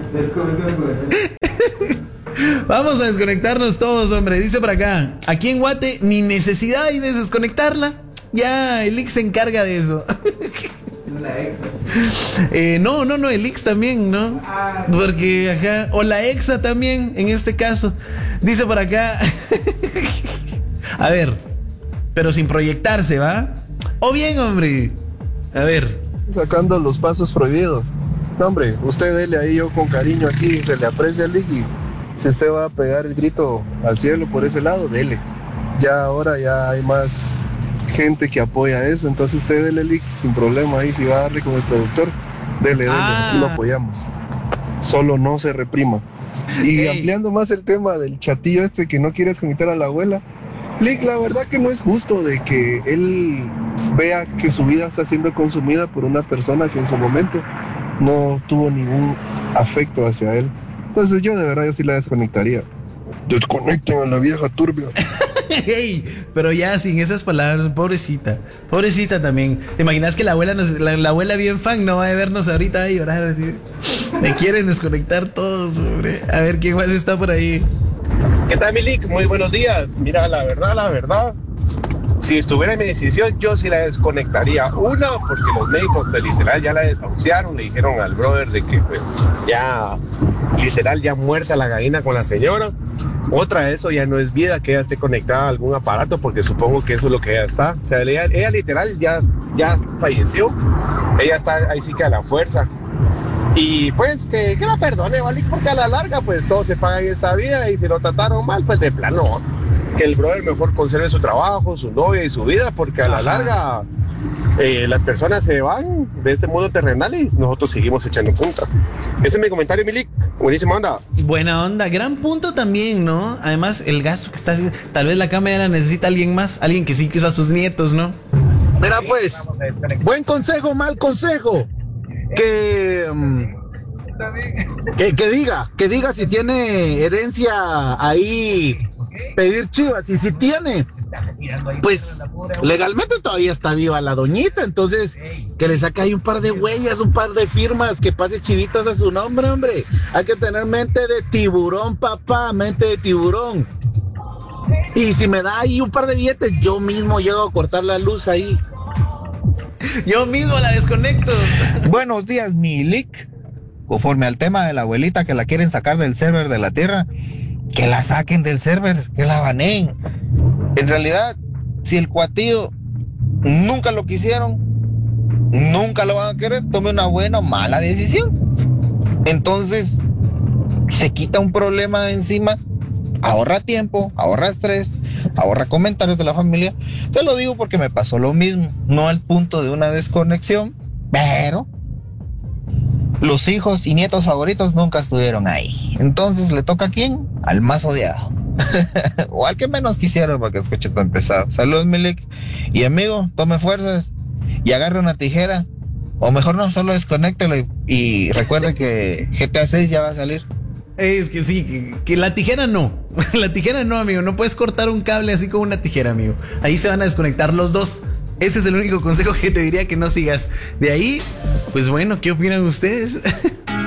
Vamos a desconectarnos todos, hombre. Dice por acá, aquí en Guate ni necesidad hay de desconectarla. Ya, el Ix se encarga de eso. No, el Ix también, ¿no? Porque acá, o la Exa también, en este caso. Dice por acá, a ver, pero sin proyectarse, ¿va? O bien, hombre. A ver. Sacando los pasos prohibidos. No, hombre, usted dele ahí, yo con cariño aquí, se le aprecia el Ix. Si usted va a pegar el grito al cielo por ese lado, dele. Ya ahora ya hay más gente que apoya eso, entonces usted dele el link sin problema ahí, si va a darle con el productor, dele, aquí lo apoyamos. Solo no se reprima. Y ampliando más el tema del chatillo este que no quiere desconectar a la abuela, Lick, la verdad que no es justo de que él vea que su vida está siendo consumida por una persona que en su momento no tuvo ningún afecto hacia él. Entonces yo de verdad yo sí la desconectaría. Desconecten a la vieja turbia. Hey, pero ya sin esas palabras, pobrecita también. ¿Te imaginas que la abuela la abuela bien fan no va a vernos ahorita a llorar así? Me quieren desconectar todos, hombre. A ver quién más está por ahí. ¿Qué tal, Milik? Muy buenos días. Mira, la verdad, si estuviera en mi decisión, yo sí la desconectaría. Una, porque los médicos pues, literal ya la desahuciaron, le dijeron al brother de que pues ya, literal, ya muerta la gallina con la señora. Otra, eso ya no es vida, que ella esté conectada a algún aparato, porque supongo que eso es lo que ella está. O sea, ella literal ya falleció. Ella está ahí sí que a la fuerza. Y pues que la perdone, ¿vale? Porque a la larga pues todo se paga en esta vida y si lo trataron mal, pues de plano, que el brother mejor conserve su trabajo, su novia y su vida, porque a la larga las personas se van de este mundo terrenal y nosotros seguimos echando punta. Ese es mi comentario, Milik. Buenísima onda. Buena onda, gran punto también, ¿no? Además, el gasto que está haciendo, tal vez la cámara necesita alguien más, alguien que sí quiso a sus nietos, ¿no? Mira pues, buen consejo, mal consejo. Que diga si tiene herencia ahí, pedir chivas, y si tiene, pues legalmente todavía está viva la doñita, entonces que le saque ahí un par de huellas, un par de firmas, que pase chivitas a su nombre, hombre. Hay que tener mente de tiburón, papá, mente de tiburón. Y si me da ahí un par de billetes, yo mismo llego a cortar la luz ahí. Yo mismo la desconecto. Buenos días, Milik. Conforme al tema de la abuelita que la quieren sacar del server de la tierra, que la saquen del server, que la baneen. En realidad, si el cuatillo nunca lo quisieron, nunca lo van a querer, tome una buena o mala decisión. Entonces, se quita un problema de encima, ahorra tiempo, ahorra estrés, ahorra comentarios de la familia. Se lo digo porque me pasó lo mismo, no al punto de una desconexión, pero los hijos y nietos favoritos nunca estuvieron ahí. Entonces, ¿le toca a quién? Al más odiado. O al que menos quisieron, para que escuche tan pesado. Saludos, Milik. Y amigo, tome fuerzas y agarre una tijera. O mejor no, solo desconéctelo y recuerde que GTA 6 ya va a salir. Es que sí, que la tijera no. La tijera no, amigo. No puedes cortar un cable así con una tijera, amigo. Ahí se van a desconectar los dos. Ese es el único consejo que te diría que no sigas. De ahí, pues bueno, ¿qué opinan ustedes?